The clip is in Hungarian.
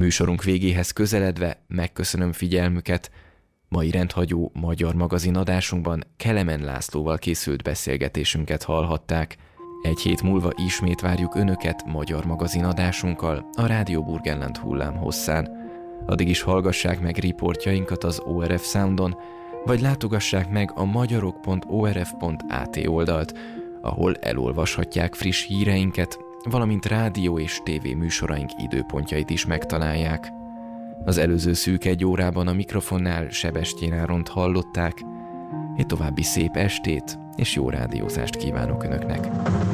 Műsorunk végéhez közeledve megköszönöm figyelmüket. Mai rendhagyó magyar magazin adásunkban Kelemen Lászlóval készült beszélgetésünket hallhatták. Egy hét múlva ismét várjuk Önöket magyar magazin adásunkkal a Rádió Burgenland hullámhosszán. Addig is hallgassák meg riportjainkat az ORF Soundon, vagy látogassák meg a magyarok.orf.at oldalt, ahol elolvashatják friss híreinket, valamint rádió és tévé műsoraink időpontjait is megtalálják. Az előző szűk egy órában a mikrofonnál Sebestyén Áront hallották. Egy további szép estét és jó rádiózást kívánok Önöknek!